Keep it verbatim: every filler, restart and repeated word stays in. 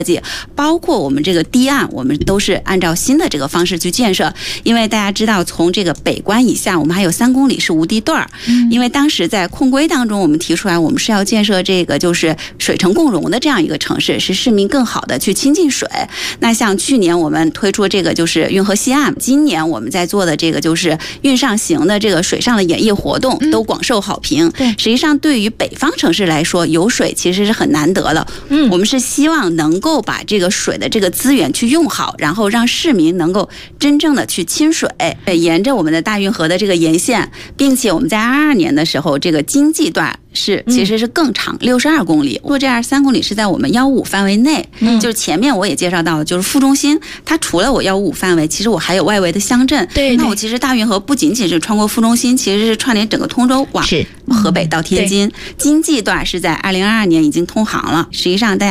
包括我们这个堤岸，我们都是按照新的这个方式去建设。因为大家知道，从这个北关以下，我们还有三公里是无堤段儿。因为当时在控规当中，我们提出来，我们是要建设这个就是水城共融的这样一个城市，使市民更好的去亲近水。那像去年我们推出这个就是运河西岸，今年我们在做的这个就是运上行的这个水上的演绎活动，都广受好评。对，实际上对于北方城市来说，有水其实是很难得的。嗯，我们是希望能够把这个水的这个资源去用好，然后让市民能够真正的去亲水。沿着我们的大运河的这个沿线，并且我们在二二年的时候，这个经济段是其实是更长，六十二公里。做这二十三公里是在我们幺五五范围内。嗯，就是前面我也介绍到了，就是副中心，它除了我幺五五范围，其实我还有外围的乡镇。对，那我其实大运河不仅仅是穿过副中心，其实是串联整个通州往河北到天津。经济段是在二零二二年已经通航了。实际上大家